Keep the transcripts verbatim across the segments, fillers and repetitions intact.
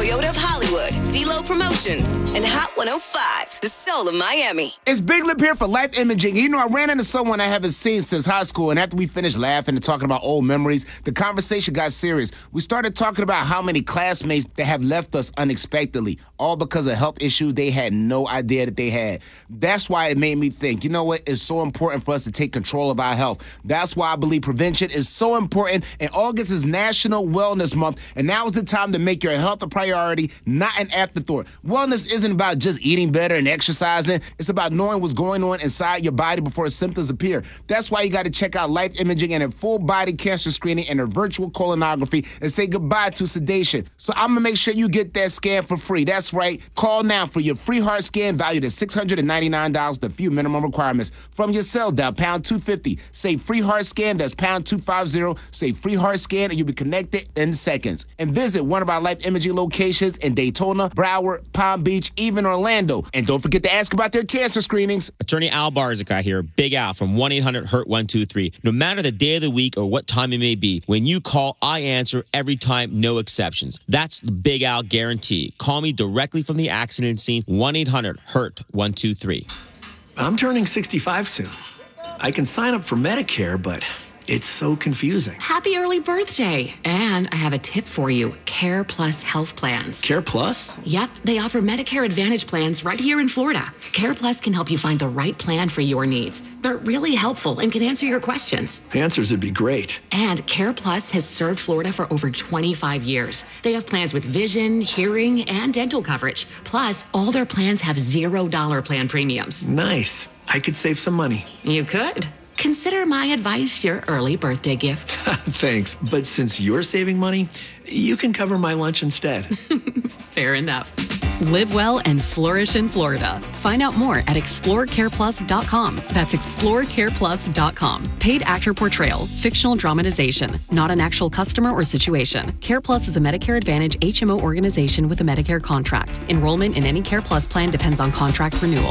Toyota of Hollywood, D-Lo Promotions, and Hot one oh five, the soul of Miami. It's Big Lip here for Life Imaging. You know, I ran into someone I haven't seen since high school, and after we finished laughing and talking about old memories, the conversation got serious. We started talking about how many classmates that have left us unexpectedly, all because of health issues they had no idea that they had. That's why it made me think, you know what? It's so important for us to take control of our health. That's why I believe prevention is so important, and August is National Wellness Month, and now is the time to make your health a priority, not an afterthought. Wellness isn't about just eating better and exercising. It's about knowing what's going on inside your body before symptoms appear. That's why you got to check out Life Imaging and a full-body cancer screening and a virtual colonoscopy and say goodbye to sedation. So I'm going to make sure you get that scan for free. That's right. Call now for your free heart scan valued at six hundred ninety-nine dollars with a few minimum requirements. From your cell, dial pound two fifty. Say free heart scan. That's pound two fifty. Say free heart scan and you'll be connected in seconds. And visit one of our Life Imaging locations in Daytona, Broward, Palm Beach, even Orlando. And don't forget to ask about their cancer screenings. Attorney Al Barzica here, Big Al from one eight hundred hurt one two three. No matter the day of the week or what time it may be, when you call, I answer every time, no exceptions. That's the Big Al guarantee. Call me directly from the accident scene, one eight hundred hurt one two three. I'm turning sixty-five soon. I can sign up for Medicare, but it's so confusing. Happy early birthday. And I have a tip for you. Care Plus health plans. Care Plus? Yep, they offer Medicare Advantage plans right here in Florida. Care Plus can help you find the right plan for your needs. They're really helpful and can answer your questions. The answers would be great. And Care Plus has served Florida for over twenty-five years. They have plans with vision, hearing, and dental coverage. Plus, all their plans have zero dollar plan premiums. Nice. I could save some money. You could. Consider my advice your early birthday gift. Thanks, but since you're saving money, you can cover my lunch instead. Fair enough. Live well and flourish in Florida. Find out more at explore care plus dot com. That's explore care plus dot com. Paid actor portrayal, fictional dramatization, not an actual customer or situation. Care Plus is a Medicare Advantage H M O organization with a Medicare contract. Enrollment in any Care Plus plan depends on contract renewal.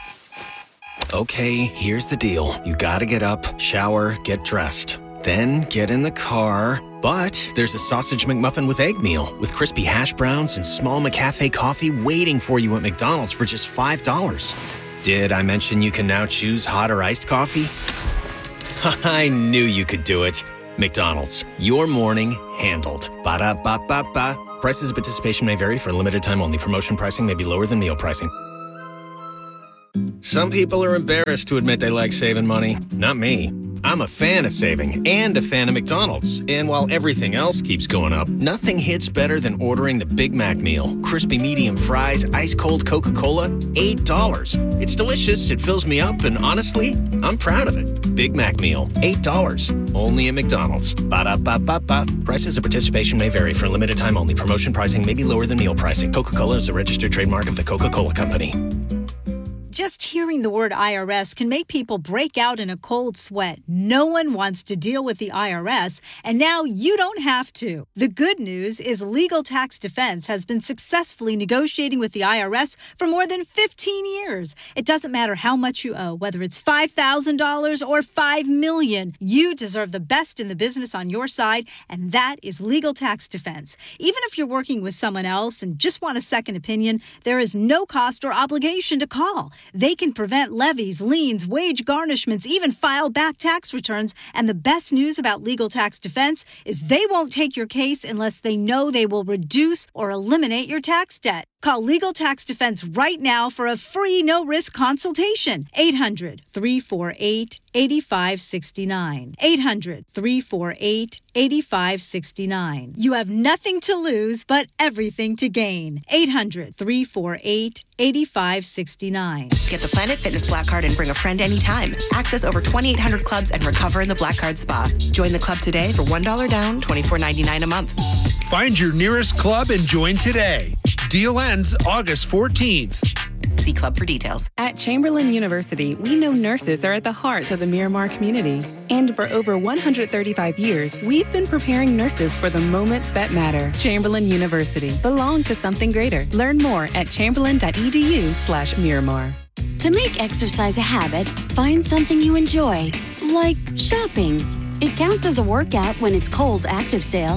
Okay, here's the deal. You gotta get up, shower, get dressed. Then get in the car. But there's a sausage McMuffin with egg meal with crispy hash browns and small McCafe coffee waiting for you at McDonald's for just five dollars. Did I mention you can now choose hot or iced coffee? I knew you could do it. McDonald's, your morning handled. Ba-da-ba-ba-ba. Prices of participation may vary for a limited time only. Promotion pricing may be lower than meal pricing. Some people are embarrassed to admit they like saving money. Not me. I'm a fan of saving and a fan of McDonald's. And while everything else keeps going up, nothing hits better than ordering the Big Mac meal. Crispy medium fries, ice-cold Coca-Cola, eight dollars. It's delicious, it fills me up, and honestly, I'm proud of it. Big Mac meal, eight dollars. Only at McDonald's. Ba-da-ba-ba-ba. Prices of participation may vary for a limited time only. Promotion pricing may be lower than meal pricing. Coca-Cola is a registered trademark of the Coca-Cola Company. Just hearing the word I R S can make people break out in a cold sweat. No one wants to deal with the I R S, and now you don't have to. The good news is Legal Tax Defense has been successfully negotiating with the I R S for more than fifteen years. It doesn't matter how much you owe, whether it's five thousand dollars or five million dollars. You deserve the best in the business on your side, and that is Legal Tax Defense. Even if you're working with someone else and just want a second opinion, there is no cost or obligation to call. They can prevent levies, liens, wage garnishments, even file back tax returns. And the best news about Legal Tax Defense is they won't take your case unless they know they will reduce or eliminate your tax debt. Call Legal Tax Defense right now for a free no-risk consultation. eight hundred, three four eight, eight five six nine. eight hundred, three four eight, eight five six nine. You have nothing to lose but everything to gain. eight hundred, three four eight, eight five six nine. Get the Planet Fitness Black Card and bring a friend anytime. Access over twenty-eight hundred clubs and recover in the Black Card Spa. Join the club today for one dollar down, twenty-four ninety-nine a month. Find your nearest club and join today. Deal ends August fourteenth. See club for details. At Chamberlain University, we know nurses are at the heart of the Miramar community. And for over one hundred thirty-five years, we've been preparing nurses for the moments that matter. Chamberlain University. Belong to something greater. Learn more at chamberlain.edu slash Miramar. To make exercise a habit, find something you enjoy, like shopping. It counts as a workout when it's Kohl's Active Sale.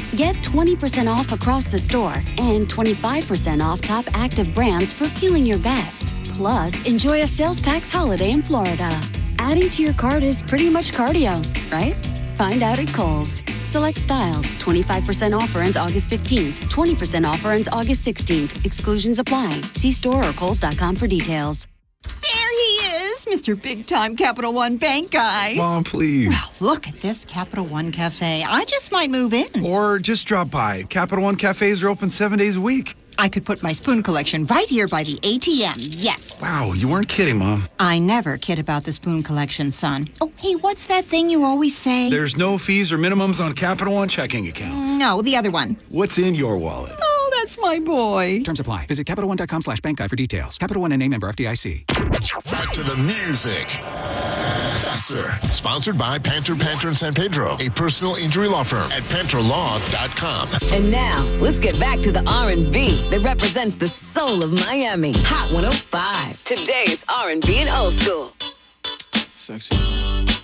Get twenty percent off across the store and twenty-five percent off top active brands for feeling your best. Plus, enjoy a sales tax holiday in Florida. Adding to your cart is pretty much cardio, right? Find out at Kohl's. Select styles. twenty-five percent offer ends August fifteenth. twenty percent offer ends August sixteenth. Exclusions apply. See store or kohls dot com for details. There he is, Mister Big Time Capital One Bank guy. Mom, please. Well, look at this Capital One Cafe. I just might move in. Or just drop by. Capital One cafes are open seven days a week. I could put my spoon collection right here by the A T M, yes. Wow, you weren't kidding, Mom. I never kid about the spoon collection, son. Oh, hey, what's that thing you always say? There's no fees or minimums on Capital One checking accounts. No, the other one. What's in your wallet? Oh, that's my boy. Terms apply. Visit Capital One dot com slash bank guide for details. Capital One N A member F D I C. Back to the music. Faster. Sponsored by Panther Panther in San Pedro, a personal injury law firm at panther law dot com. And now, let's get back to the R and B that represents the soul of Miami. Hot one oh five. Today's R and B and old school. Sexy.